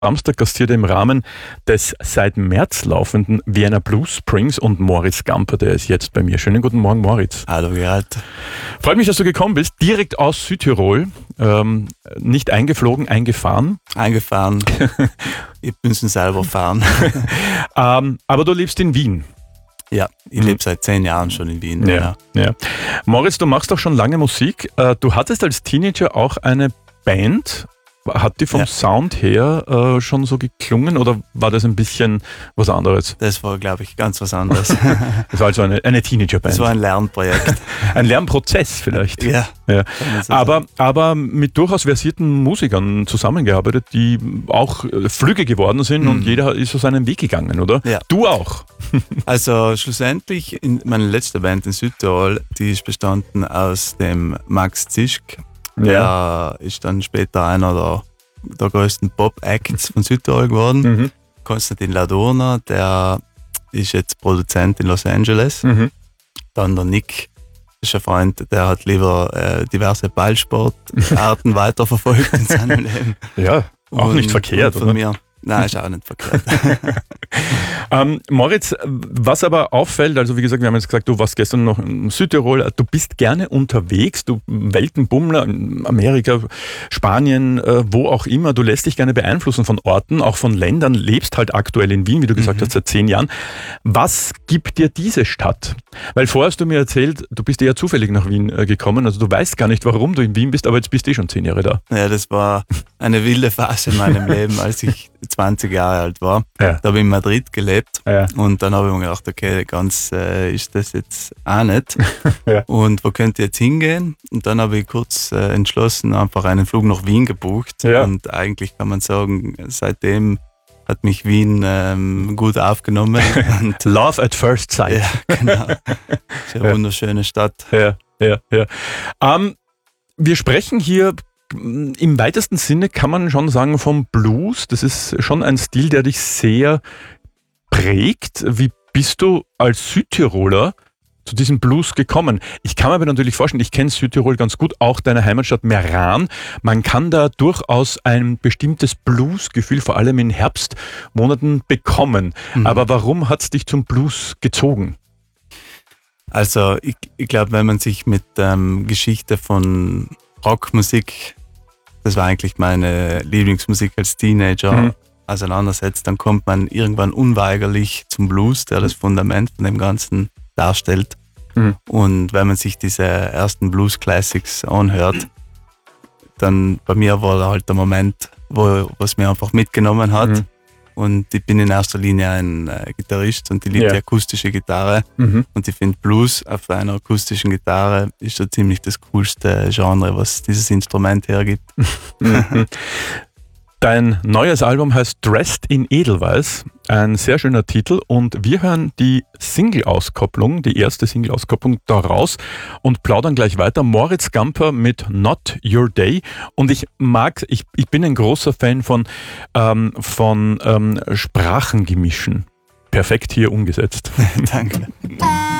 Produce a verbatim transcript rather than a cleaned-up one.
Samstag gastiert im Rahmen des seit März laufenden Vienna Blues Springs und Moritz Gamper, der ist jetzt bei mir. Schönen guten Morgen, Moritz. Hallo Gerhard. Freut mich, dass du gekommen bist, direkt aus Südtirol. Ähm, nicht eingeflogen, eingefahren. Eingefahren. Ich muss ihn selber fahren. ähm, aber du lebst in Wien. Ja, ich Mhm. lebe seit zehn Jahren schon in Wien. Ja, ja. Moritz, du machst doch schon lange Musik. Äh, Du hattest als Teenager auch eine Band. Hat die vom Ja. Sound her äh, schon so geklungen oder war das ein bisschen was anderes? Das war, glaube ich, ganz was anderes. Das war also eine, eine Teenagerband. Das war ein Lernprojekt. Ein Lernprozess vielleicht. Ja. Ja. kann man so Aber, aber mit durchaus versierten Musikern zusammengearbeitet, die auch äh, flügge geworden sind und Mhm. jeder ist so seinen Weg gegangen, oder? Ja. Du auch. Also schlussendlich, in meine letzte Band in Südtirol, die ist bestanden aus dem Max Zischk. Der ist dann später einer der, der größten Pop-Acts von Südtirol geworden. Mhm. Konstantin Ladurner, der ist jetzt Produzent in Los Angeles. Mhm. Dann der Nick ist ein Freund, der hat lieber äh, diverse Ballsportarten weiterverfolgt in seinem Leben. Ja, auch Und- nicht verkehrt, und von oder? mir. Nein, ist auch nicht verkehrt. Ähm, Moritz, was aber auffällt, also wie gesagt, wir haben jetzt gesagt, du warst gestern noch in Südtirol, du bist gerne unterwegs, du Weltenbummler, in Amerika, Spanien, äh, wo auch immer, du lässt dich gerne beeinflussen von Orten, auch von Ländern, lebst halt aktuell in Wien, wie du gesagt Mhm. hast, seit zehn Jahren. Was gibt dir diese Stadt? Weil vorher hast du mir erzählt, du bist eher zufällig nach Wien äh, gekommen, also du weißt gar nicht, warum du in Wien bist, aber jetzt bist du eh schon zehn Jahre da. Ja, das war eine wilde Phase in meinem Leben, als ich zwanzig Jahre alt war. Ja. Da habe ich in Madrid gelebt. Ja. Und dann habe ich mir gedacht, okay, ganz äh, ist das jetzt auch nicht. Ja. Und wo könnte ich jetzt hingehen? Und dann habe ich kurz äh, entschlossen, einfach einen Flug nach Wien gebucht. Ja. Und eigentlich kann man sagen, seitdem hat mich Wien ähm, gut aufgenommen. Und Love at first sight. ja, genau. Ist eine Ja. wunderschöne Stadt. Ja, ja, ja. Ähm, wir sprechen hier mm, im weitesten Sinne, kann man schon sagen, vom Blues. Das ist schon ein Stil, der dich sehr prägt. Wie bist du als Südtiroler zu diesem Blues gekommen? Ich kann mir aber natürlich vorstellen, ich kenne Südtirol ganz gut, auch deine Heimatstadt Meran. Man kann da durchaus ein bestimmtes Bluesgefühl, vor allem in Herbstmonaten, bekommen. Mhm. Aber warum hat es dich zum Blues gezogen? Also ich, ich glaube, wenn man sich mit ähm, Geschichte von Rockmusik, das war eigentlich meine Lieblingsmusik als Teenager, Mhm. auseinandersetzt, dann kommt man irgendwann unweigerlich zum Blues, der das Fundament von dem Ganzen darstellt. Mhm. Und wenn man sich diese ersten Blues Classics anhört, dann bei mir war da halt der Moment, wo was mir einfach mitgenommen hat. Mhm. Und ich bin in erster Linie ein äh, Gitarrist und ich liebe Ja. die akustische Gitarre. Mhm. Und ich finde, Blues auf einer akustischen Gitarre ist so ziemlich das coolste Genre, was dieses Instrument hergibt. Mhm. Dein neues Album heißt Dressed in Edelweiß, ein sehr schöner Titel und wir hören die Single-Auskopplung, die erste Single-Auskopplung daraus und plaudern gleich weiter. Moritz Gamper mit Not Your Day und ich mag, ich, ich bin ein großer Fan von, ähm, von ähm, Sprachengemischen. Perfekt hier umgesetzt. Danke.